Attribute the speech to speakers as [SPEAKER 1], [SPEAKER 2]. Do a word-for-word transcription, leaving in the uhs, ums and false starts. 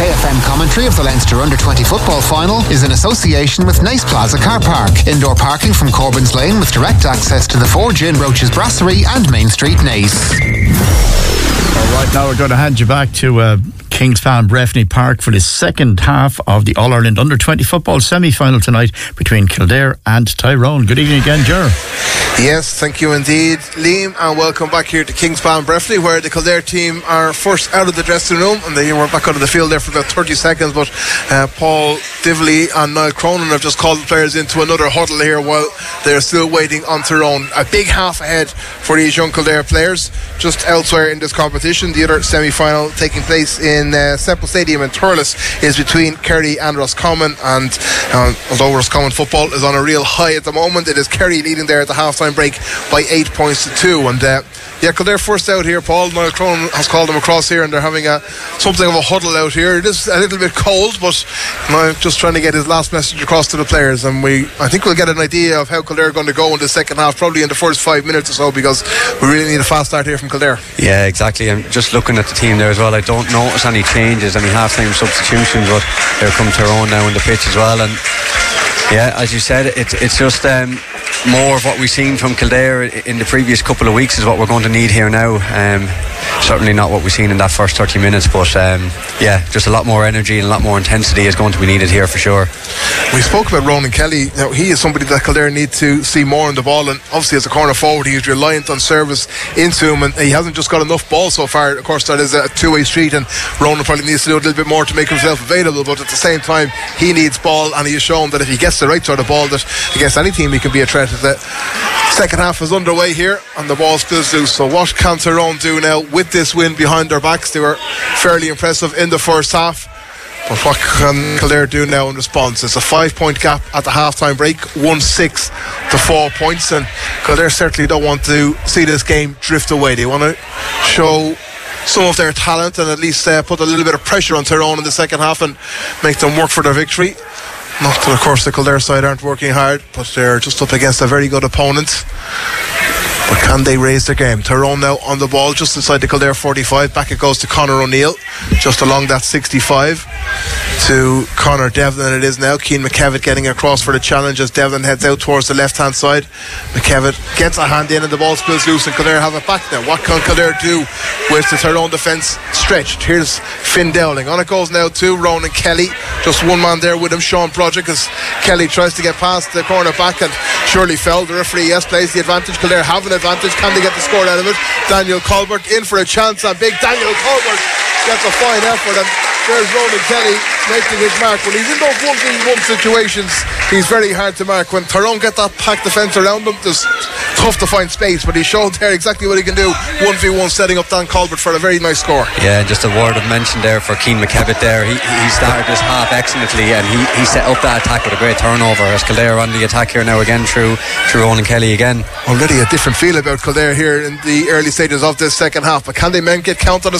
[SPEAKER 1] K F M commentary of the Leinster under twenty football final is in association with Nice Plaza Car Park. Indoor parking from Corbyn's Lane with direct access to the Forge Inn, Roach's Brasserie and Main Street, Nice.
[SPEAKER 2] All right, now we're going to hand you back to uh, Kingspan Breffni Park for the second half of the All-Ireland under twenty football semi-final tonight between Kildare and Tyrone. Good evening again, Ger.
[SPEAKER 3] Yes, thank you indeed, Liam, and welcome back here to Kingspan Breffni, where the Kildare team are first out of the dressing room and they were back out of the field there for about thirty seconds, but uh, Paul Divley and Niall Cronin have just called the players into another huddle here while they're still waiting on Tyrone. A big half ahead for these young Kildare players. Just elsewhere in this competition, the other semi-final taking place in uh, Semple Stadium in Thurles is between Kerry and Roscommon, and uh, although Roscommon football is on a real high at the moment, it is Kerry leading there at the half-time break by eight points to two. And uh, yeah, Kildare first out here. Paul Niall Cronin has called them across here, and they're having a something of a huddle out here. It is a little bit cold, but Niall just trying to get his last message across to the players, and we I think we'll get an idea of how Kildare are going to go in the second half, probably in the first five minutes or so, because we really need a fast start here from Kildare.
[SPEAKER 4] Yeah, exactly. I'm just looking at the team there as well. I don't notice any changes, any half-time substitutions, but they're come Tyrone now in the pitch as well. And yeah, as you said, it's it's just um, more of what we've seen from Kildare in the previous couple of weeks is what we're going to need here now. Um, certainly not what we've seen in that first thirty minutes, but um, yeah, just a lot more energy and a lot more intensity is going to be needed here for sure.
[SPEAKER 3] We spoke about Ronan Kelly. Now, he is somebody that Kildare need to see more on the ball, and obviously as a corner forward he is reliant on service into him, and he hasn't just got enough ball so far. Of course, that is a two-way street, and Ronan probably needs to do a little bit more to make himself available, but at the same time he needs ball, and he has shown that if he gets the right sort of ball, that against any team he can be a threat. The second half is underway here and the ball spills loose. So what can Tyrone do now with this win behind their backs? They were fairly impressive in the first half, but what can Kildare do now in response? It's a five point gap at the half time break, one six to four points, and Kildare certainly don't want to see this game drift away. They want to show some of their talent and at least uh, put a little bit of pressure on Tyrone in the second half and make them work for their victory. Not that, of course, the Kildare side aren't working hard, but they're just up against a very good opponent. But can they raise their game? Tyrone now on the ball just inside the Kildare forty-five. Back it goes to Conor O'Neill just along that sixty-five to Conor Devlin. It is now Cian McKevitt getting across for the challenge as Devlin heads out towards the left hand side. McKevitt gets a hand in and the ball spills loose, and Kildare have it back now. What can Kildare do with the Tyrone defence stretched? Here's Finn Dowling. On it goes now to Ronan Kelly. Just one man there with him, Sean Project, as Kelly tries to get past the corner back and surely fell. The referee, yes, plays the advantage. Kildare have an advantage. Can they get the score out of it? Daniel Colbert in for a chance, and big Daniel Colbert gets a fine effort, and there's Ronan Kelly making his mark. When he's in those one v one situations, he's very hard to mark. When Tyrone get that packed defence around him, it's tough to find space, but he showed there exactly what he can do one v one, setting up Dan Colbert for a very nice score.
[SPEAKER 4] Yeah, just a word of mention there for Cian McKevitt there. He, he started this half excellently, and he, he set up that attack with a great turnover, as Kildare on the attack here now again through, through Ronan Kelly again.
[SPEAKER 3] Already a different feel about Kildare here in the early stages of this second half, but can they men get count on the